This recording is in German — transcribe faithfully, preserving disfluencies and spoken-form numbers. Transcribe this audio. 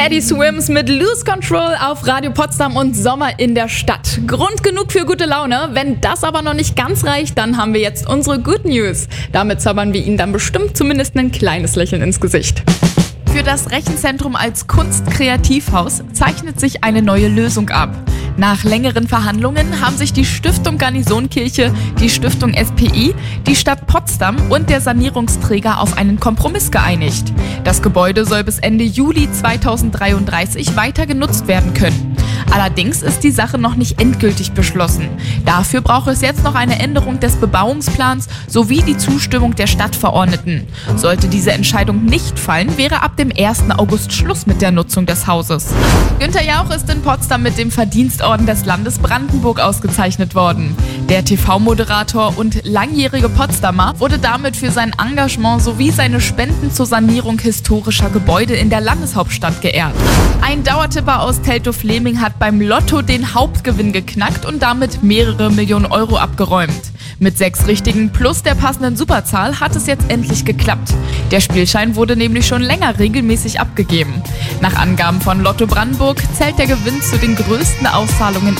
Teddy Swims mit Lose Control auf Radio Potsdam und Sommer in der Stadt. Grund genug für gute Laune. Wenn das aber noch nicht ganz reicht, dann haben wir jetzt unsere Good News. Damit zaubern wir Ihnen dann bestimmt zumindest ein kleines Lächeln ins Gesicht. Für das Rechenzentrum als Kunstkreativhaus zeichnet sich eine neue Lösung ab. Nach längeren Verhandlungen haben sich die Stiftung Garnisonkirche, die Stiftung S P I, die Stadt Potsdam und der Sanierungsträger auf einen Kompromiss geeinigt. Das Gebäude soll bis Ende Juli zweitausenddreiunddreißig weiter genutzt werden können. Allerdings ist die Sache noch nicht endgültig beschlossen. Dafür braucht es jetzt noch eine Änderung des Bebauungsplans sowie die Zustimmung der Stadtverordneten. Sollte diese Entscheidung nicht fallen, wäre ab dem ersten August Schluss mit der Nutzung des Hauses. Günther Jauch ist in Potsdam mit dem Verdienstorden des Landes Brandenburg ausgezeichnet worden. Der T V-Moderator und langjährige Potsdamer wurde damit für sein Engagement sowie seine Spenden zur Sanierung historischer Gebäude in der Landeshauptstadt geehrt. Ein Dauertipper aus Teltow-Fleming hat beim Lotto den Hauptgewinn geknackt und damit mehrere Millionen Euro abgeräumt. Mit sechs Richtigen plus der passenden Superzahl hat es jetzt endlich geklappt. Der Spielschein wurde nämlich schon länger regelmäßig abgegeben. Nach Angaben von Lotto Brandenburg zählt der Gewinn zu den größten Auszahlungen